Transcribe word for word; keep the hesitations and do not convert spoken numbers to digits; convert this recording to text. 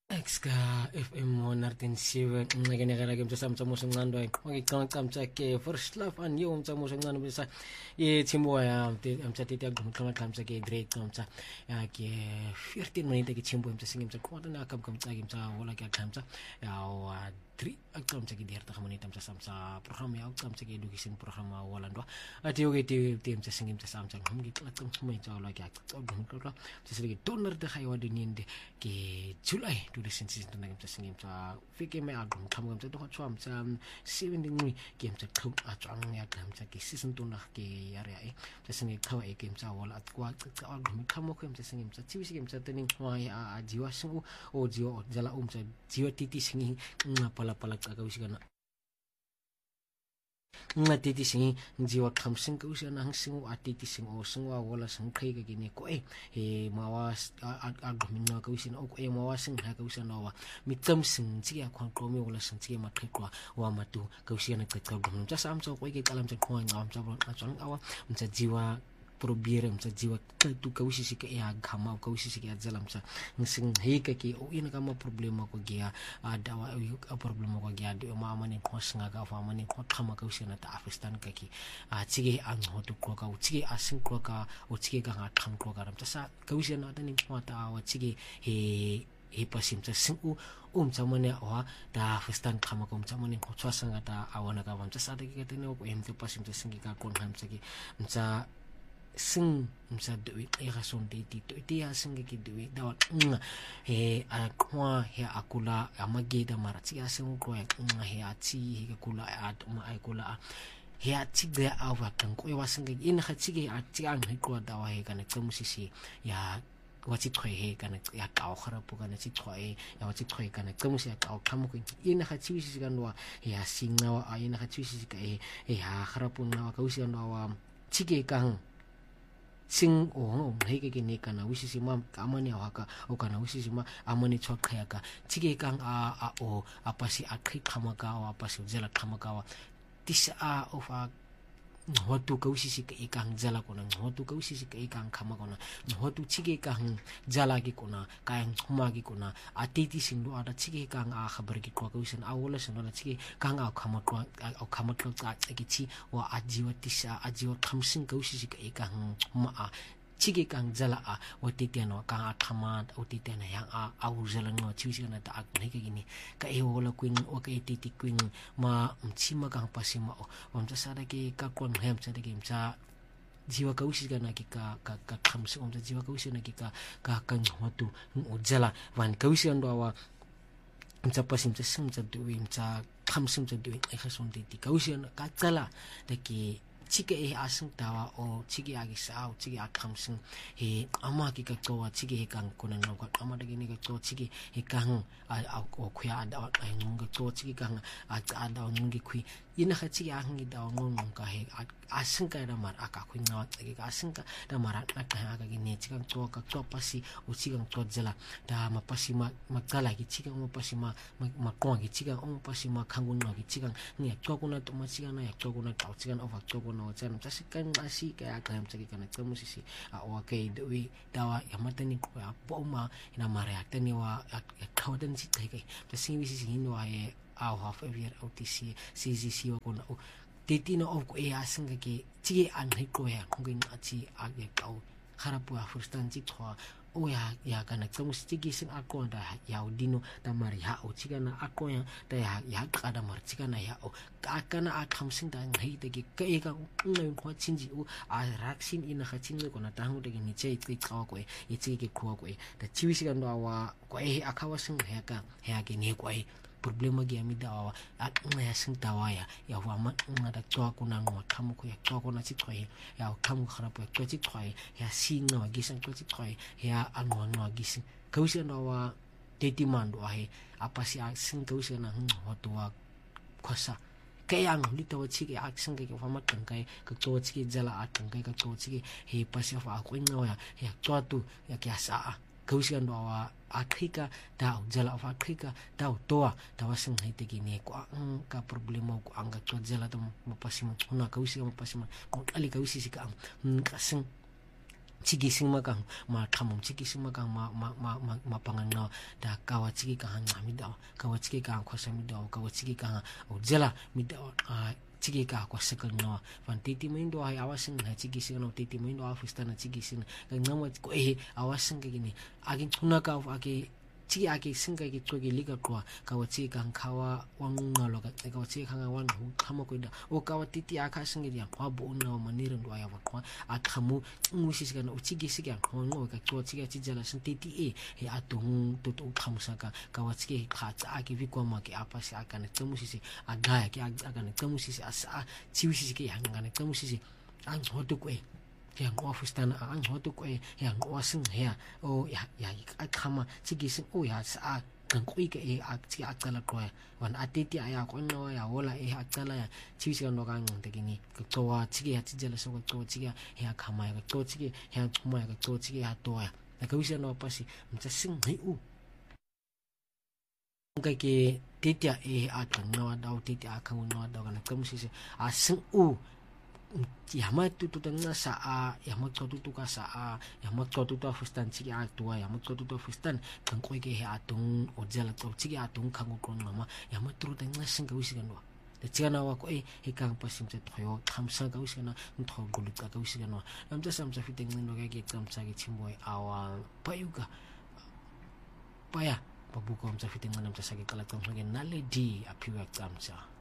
Exka F M one oh seven nginekela-ke mthasamtha musengcando ngicamca-ke first love and you mtha musengcando bisa yethimbo ya mtha tete agqumqama qamca ke great qamca ke fifteen minute ke thimbo mtha singimtha qwata na kam kam tsaki mtha wala ke qamca ya three aqamca ke dirta khamonita mtha samsa program ya aqamca ke education program wala ndo ati yoke te te mtha singimtha samca ngumki qaqam khumenta wala ke aqaqqa mtha sile donor de khaywa dininde ke July to the senses to name singing to figure me album come to the hot um seventy game to cook a strong yakam to season to ke area to sing a cow a game to all at what album come up to sing him to T V games at the name why a jiwa sing or jio jala um to jiwa titi singing pala pala kagawishana ngatiti singi jiwa kham sing ko siya nang singo atiti sing o singwa wala sang khay ka gini ko eh he mawas agamin na ko sin o ko eh mawas sing ha ko siya nawa mitam sing siya kwan ko mi wala sing siya matay ko wa matu ko siya nagtatag gum sa sam so ko ikay kalam sa ko ngam sa chang awa sa jiwa probiere msa jiwa tu ka wisi sika ya gama ka wisi sika zalam sa sing heka ki o ina kama problema ko gia ada wa a problema ko gia de ma mani ko singa ka fa mani ko thama ka wisi na ta afistan ka ki a chige ang ho tu ko ka o chige asing ko ka o chige ka nga tham ko ka ram sa ka wisi na ta ni ko ta wa chige he he pasim sa sing u um sa mane wa ta afistan khama ko sa mani ko chwa sanga ta awana ka vam sa ta ki ka tene ko em te pasim sa singi ka kon ham sa ki msa sing msa dewi e rason de ti to ti asing ke dewi da nga he a kwa he akula amageda marati asing ko nga he ati he kula at ma ai kula he ati de ava kan ko wasing ke in khatsi ke ati ang he ko da wa he kan tsamusisi ya wati khoi he kan ya ka khara pu kan ti khoi ya wati khoi kan tsamusi ya ka kham ko in khatsi wisi kan wa ya singa wa in khatsi wisi ka e ya khara pu na ka wisi na wa chige kang sing o heke ke ne kana wisi sima amani awaka o kana wisi sima amani chokha ka chige kang a a o apasi akhi khamaka o apasi jela khamaka wa tisa a of a hotu ka wisi sika ikang jala kona hotu ka wisi sika ikang khamaka na hotu chige kang jala ki kona kayang huma ki kona atiti sindu ada chige kang a khabar ki ko ka wisi a wala sindu na chige kang a khamaka o khamaka ka ki chi wa ajiwa tisa ajiwa khamsing ka wisi sika ikang huma a chige kang jala a watitiano kang a khama otitiana yang a awuzala no chiwisi na ta akne ke gini ka e wala queen o ka etiti queen ma mchima kang pasima o wamsa sada ke ka kon hem sada ke msa jiwa ka usi kana ki ka ka ka khamsi omsa jiwa ka usi na ki ka ka kan hotu o jala wan ka usi ando wa msa pasim msa sim msa duwi msa khamsim msa duwi e khason ti ka usi na ka jala de ki chige e asing tawa o chige agi sao chige akhamsing he ama ki ka to chige he kang kunan no ka ama de ni ka to chige he kang a o khya da ai ngung ka to chige kang a a da ngung ki khui ina kha chige a ngi da ngung ka he asing ka da mar aka khu na chige ka asing ka da mar na ka ga ni chige to ka to pasi o chige to jela da ma pasi ma ma kala ki chige ma pasi ma ma ko ki chige o pasi ma khangun no ki chige ni to ko na to ma chige na ya to ko na to chige o fa to ko no chan sa sikan asi kaya kaya msa kana tsamu sisi a wa kai dewi dawa ya matani ko ya poma ina mare aktani wa kawdan si kai kai ta singi sisi hino ay a half of year O T C C C C wa kuna titi no of ko e asinga ke chige an hai ko ya ngin achi age kau kharapu a furstan chi thwa o ya ya kana tsamu sigi sin akonda ya udino da mari ha o chigana akoya da ya ya kada mar chigana ya o akana akhamsing da ngai de ki kai ka ngai ko chinji u a raksin ina khachin ko na tangu de ni chei ti kawa ko e chi ki khuwa ko e da chiwi sigan do wa ko e akawasing he ka he ke ni ko e problema gi ami dawa at nga sing tawa ya ya wa ma nga da chwa ko na ngo tham ko ya chwa ko na chi thoi ya tham khara po ko chi thoi ya si nga gi sang ko chi thoi ya anwa nga gi sing ko si na wa teti mando ai apa si sing ko si na ho to wa khosa kaya ang lito chiki action ke fa ma tang kai ka to chiki jala at tang kai ka to chiki he pa si fa ko nga ya ya chwa tu ya kya sa kausian doa Afrika tau jala of Afrika tau toa tawasing haite gini ko ang ka problema ko ang ka jala to mapasimo na kausi mapasimo ko ali kausi sika ang kasing chigising makang ma khamong chigising makang ma ma ma ma panganno da kawa chigi ka ngami daw kawa chigi ka khosami daw kawa chigi ka ojela mi daw chigi ka kwa sekal no van titi mindo ay awasing na chigising no titi mindo afista na chigising ngamo ko eh awasing gini agin tuna ka agi chigi agi singa gi togi liga kwa kawa chigi ka khawa wangngalo ka kawa chigi ka wan khamo ko da o kawa titi aka singa dia kwa bo no manirin do ya kwa akhamu ngusis ka no chigi siga no ka to chigi chijala sin titi e he atung to to khamsaka kawa chigi kha cha agi vikwa ma ki apa si aka ne tmusisi aga ki aga ne tmusisi asa chiwisi ki hanga ne tmusisi ang hoto ko e yang ofistan ang hoto ko e yang wasing ya o ya ya akama chigi sin o ya sa kan ko ike e akchi akala ko wan atiti aya ko no ya wala e akala ya chiwisi kan no kan tegini to wa chigi ya chijala so ko chigi ya kama ya to chigi ya chuma ya to chigi ya to ya na ka wisi no pasi mcha sing hai u kai ke titia e akan no daw titia akan no daw kan kamsi a sing u yama tutu tanga sa a yama tutu ka sa a yama tutu to fustan chigi atua yama tutu to fustan kan ko ke atung ojala to chigi atung kango kon mama yama tutu tanga singa wisigan wa de chana wa ko e hikang pasim te thoyo thamsa ka wisigan na tho gulut ka wisigan wa namja samsa fiteng no ga ge tsamsa ge chimboy awa payuga paya pabuko amsa fiteng namsa sa ge kala tsamsa ge nale di apiwa tsamsa